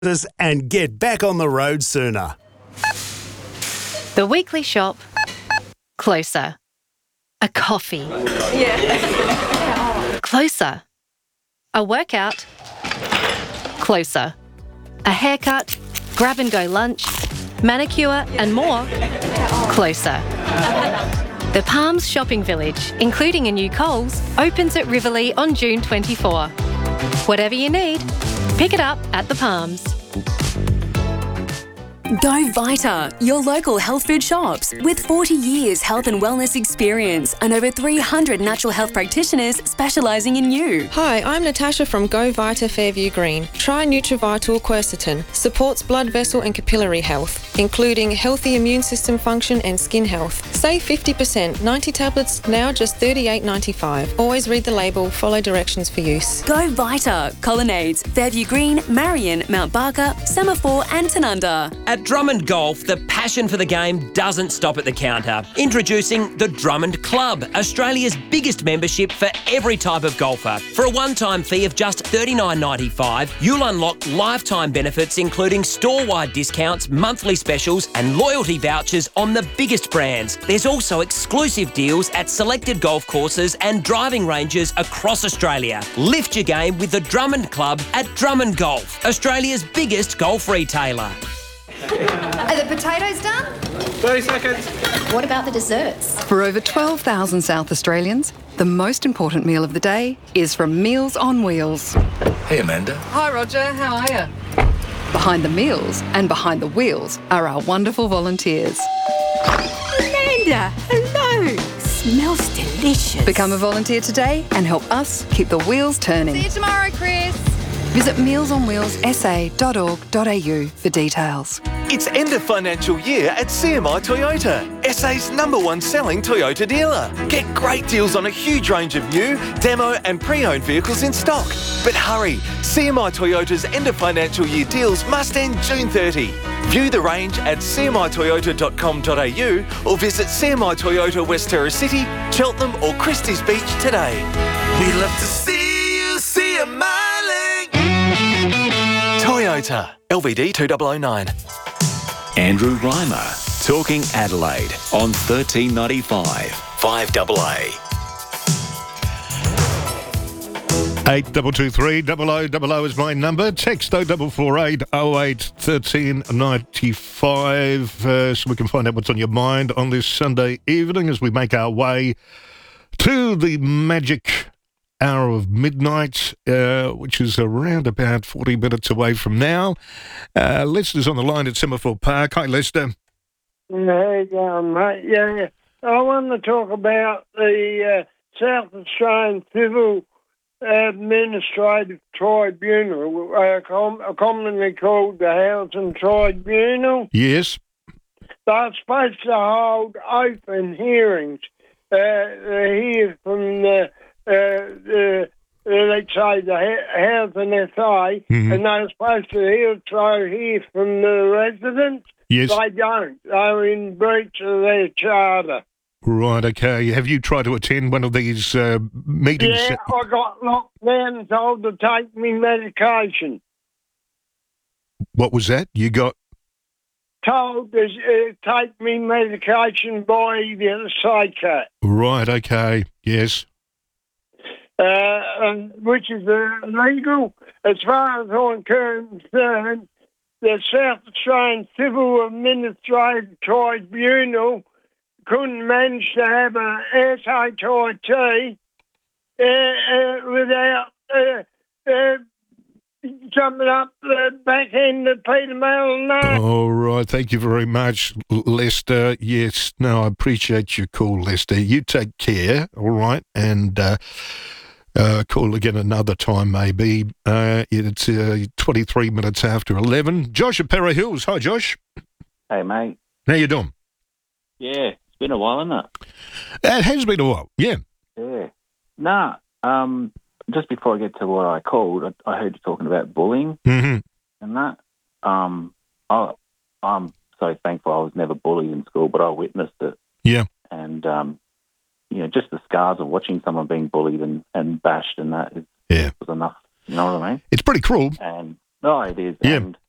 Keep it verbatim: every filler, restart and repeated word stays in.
and get back on the road sooner. The weekly shop. Closer. A coffee. Yeah. Closer. A workout. Closer. A haircut. Grab and go lunch. Manicure and more. Closer. The Palms Shopping Village, including a new Coles, opens at Riverlea on June twenty-fourth. Whatever you need, pick it up at the Palms. Go Vita, your local health food shops. With forty years health and wellness experience and over three hundred natural health practitioners specialising in you. Hi, I'm Natasha from Go Vita Fairview Green. Try Nutrivital Quercetin. Supports blood vessel and capillary health, including healthy immune system function and skin health. Save fifty percent. ninety tablets, now just thirty-eight ninety-five. Always read the label, follow directions for use. Go Vita, Colonnades, Fairview Green, Marion, Mount Barker, Semaphore and Tanunda. At Drummond Golf, the passion for the game doesn't stop at the counter. Introducing the Drummond Club, Australia's biggest membership for every type of golfer. For a one-time fee of just thirty-nine ninety-five, you'll unlock lifetime benefits including store-wide discounts, monthly specials and loyalty vouchers on the biggest brands. There's also exclusive deals at selected golf courses and driving ranges across Australia. Lift your game with the Drummond Club at Drummond Golf, Australia's biggest golf retailer. Are the potatoes done? thirty seconds. What about the desserts? For over twelve thousand South Australians, the most important meal of the day is from Meals on Wheels. Hey, Amanda. Hi, Roger. How are you? Behind the meals and behind the wheels are our wonderful volunteers. Amanda, hello. Smells delicious. Become a volunteer today and help us keep the wheels turning. See you tomorrow, Chris. Visit meals on wheels s a dot org dot a u for details. It's end of financial year at C M I Toyota, S A's number one selling Toyota dealer. Get great deals on a huge range of new, demo and pre-owned vehicles in stock. But hurry, C M I Toyota's end of financial year deals must end June thirtieth. View the range at c m i toyota dot com dot a u or visit C M I Toyota West Terrace City, Cheltenham or Christie's Beach today. We love to see you, C M I. Toyota, L V D two thousand nine. Andrew Reimer, talking Adelaide on thirteen ninety-five, five A A. eight two two three, double oh double oh is my number. Text oh four four eight oh eight thirteen ninety-five uh, so we can find out what's on your mind on this Sunday evening as we make our way to the magic hour of midnight, uh, which is around about forty minutes away from now. Uh, Lester's on the line at Semaphore Park. Hi, Lester. How you going, mate? Yeah, I want to talk about the uh, South Australian Civil Administrative Tribunal, uh, com- commonly called the Housing Tribunal. Yes. They're supposed to hold open hearings, uh, hear from the Uh, uh, let's say the housing S A, mm-hmm. and they're supposed to hear, so hear from the residents. Yes. They don't. They're in breach of their charter. Right, okay. Have you tried to attend one of these uh, meetings? Yeah, I got locked down and told to take me medication. What was that? You got... Told to uh, take me medication by the psychiatrist. Right, okay. Yes. Uh, and, which is illegal. As far as I'm concerned, the South Australian Civil Administrative Tribunal couldn't manage to have an S H I T uh, uh, without uh, uh, jumping up the back end of Peter Mellon. All right, thank you very much, Lester. Yes, no, I appreciate your call, Lester. You take care, all right, and... Uh, Uh, call again another time, maybe. Uh, it's uh, twenty-three minutes after eleven. Josh at Para Hills. Hi, Josh. Hey, mate. How you doing? Yeah, it's been a while, hasn't it? It has been a while, yeah. Yeah. Nah, um, just before I get to what I called, I, I heard you talking about bullying mm-hmm. and that. Um, I, I'm so thankful I was never bullied in school, but I witnessed it. Yeah. And, um, you know, just the scars of watching someone being bullied and, and bashed and that is, yeah. was enough. You know what I mean? It's pretty cruel. And no, it is. Yeah. And